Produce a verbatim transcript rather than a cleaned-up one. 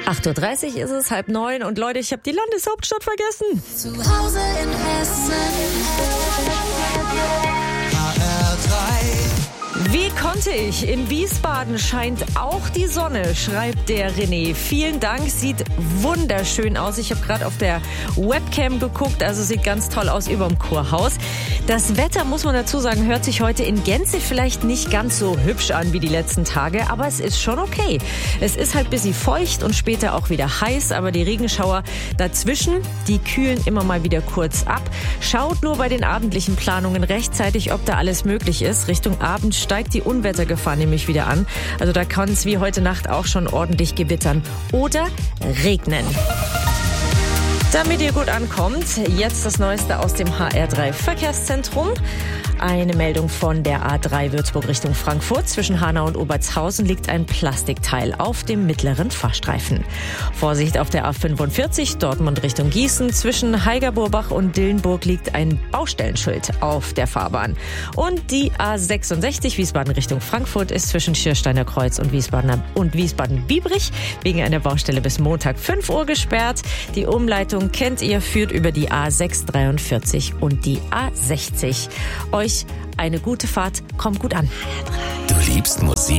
acht Uhr dreißig ist es, halb neun. Und Leute, ich habe die Landeshauptstadt vergessen. Zu Hause in Hessen. Wie konnte ich? In Wiesbaden scheint auch die Sonne, schreibt der René. Vielen Dank, sieht wunderschön aus. Ich habe gerade auf der Webcam geguckt, also sieht ganz toll aus überm Kurhaus. Das Wetter, muss man dazu sagen, hört sich heute in Gänze vielleicht nicht ganz so hübsch an wie die letzten Tage, aber es ist schon okay. Es ist halt ein bisschen feucht und später auch wieder heiß, aber die Regenschauer dazwischen, die kühlen immer mal wieder kurz ab. Schaut nur bei den abendlichen Planungen rechtzeitig, ob da alles möglich ist. Richtung Abend steigt die Unwettergefahr nämlich wieder an. Also da kann es wie heute Nacht auch schon ordentlich gewittern oder regnen. Damit ihr gut ankommt, jetzt das Neueste aus dem H R drei Verkehrszentrum. Eine Meldung von der A drei Würzburg Richtung Frankfurt. Zwischen Hanau und Obertshausen liegt ein Plastikteil auf dem mittleren Fahrstreifen. Vorsicht auf der A fünfundvierzig, Dortmund Richtung Gießen. Zwischen Heigerburbach und Dillenburg liegt ein Baustellenschild auf der Fahrbahn. Und die A sechsundsechzig, Wiesbaden Richtung Frankfurt, ist zwischen Schiersteiner Kreuz und Wiesbaden und Wiesbaden-Biebrich wegen einer Baustelle bis Montag fünf Uhr gesperrt. Die Umleitung kennt ihr, führt über die A sechshundertdreiundvierzig und die A sechzig. Euch eine gute Fahrt, kommt gut an. Du liebst Musik?